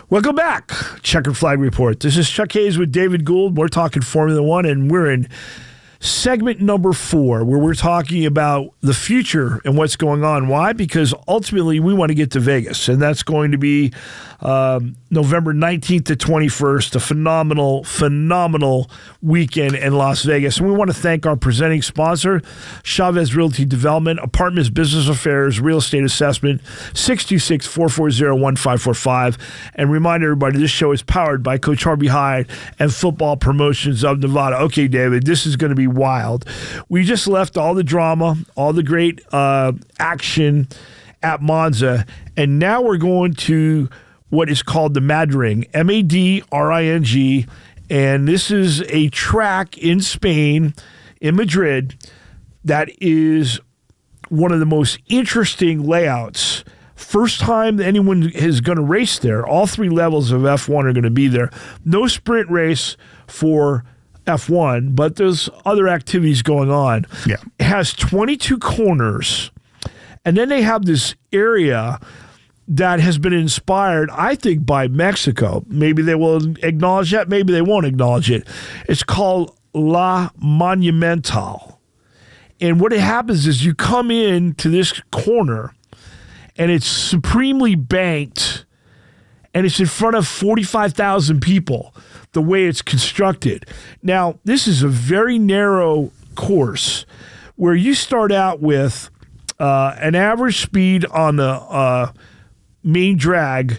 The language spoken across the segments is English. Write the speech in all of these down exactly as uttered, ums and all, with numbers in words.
Welcome back, Checkered Flag Report. This is Chuck Hayes with David Gould. We're talking Formula One, and we're in segment number four, where we're talking about the future and what's going on. Why? Because ultimately we want to get to Vegas, and that's going to be um, November nineteenth to twenty-first, a phenomenal, phenomenal weekend in Las Vegas. And we want to thank our presenting sponsor, Chavez Realty Development, Apartments, Business Affairs, Real Estate Assessment, six two six, four four zero, one five four five. And remind everybody, this show is powered by Coach Harvey Hyde and Football Promotions of Nevada. Okay, David, this is going to be wild. We just left all the drama, all the great uh, action at Monza, and now we're going to what is called the Madring, M A D R I N G, and this is a track in Spain, in Madrid, that is one of the most interesting layouts. First time that anyone is going to race there. All three levels of F one are going to be there. No sprint race for F one, but there's other activities going on. Yeah. It has twenty-two corners, and then they have this area that has been inspired, I think, by Mexico. Maybe they will acknowledge that, maybe they won't acknowledge it. It's called La Monumental. And what happens is you come in to this corner, and it's supremely banked, and it's in front of forty-five thousand people, the way it's constructed. Now, this is a very narrow course where you start out with uh, an average speed on the uh, main drag,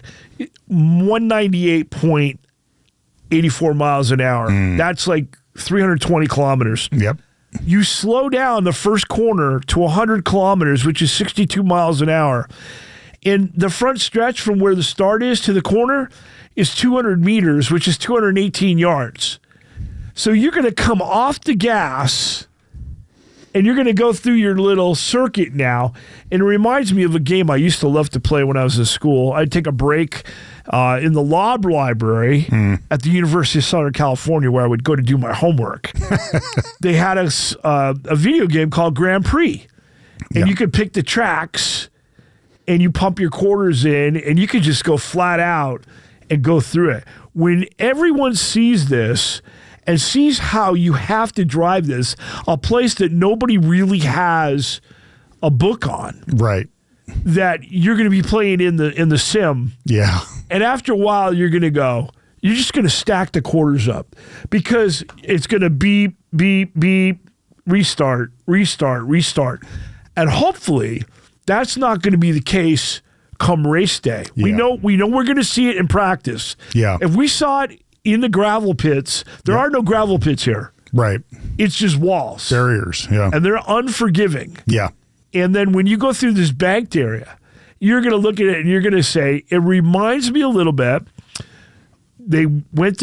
one ninety-eight point eight four miles an hour. Mm. That's like three hundred twenty kilometers. Yep. You slow down the first corner to one hundred kilometers, which is sixty-two miles an hour. And the front stretch from where the start is to the corner is two hundred meters, which is two hundred eighteen yards. So you're going to come off the gas, and you're going to go through your little circuit now. And it reminds me of a game I used to love to play when I was in school. I'd take a break uh, in the law library mm. at the University of Southern California, where I would go to do my homework. They had a, uh, a video game called Grand Prix. And yep. you could pick the tracks, and you pump your quarters in, and you could just go flat out and go through it. When everyone sees this and sees how you have to drive this, a place that nobody really has a book on. Right. That you're going to be playing in the in the sim. Yeah. And after a while, you're going to go, you're just going to stack the quarters up, because it's going to beep, beep, beep, restart, restart, restart. And hopefully that's not going to be the case come race day. Yeah. We know we know we're going to see it in practice. Yeah. If we saw it in the gravel pits, there yep. are no gravel pits here. Right. It's just walls. Barriers, yeah. And they're unforgiving. Yeah. And then when you go through this banked area, you're going to look at it and you're going to say, it reminds me a little bit. They went to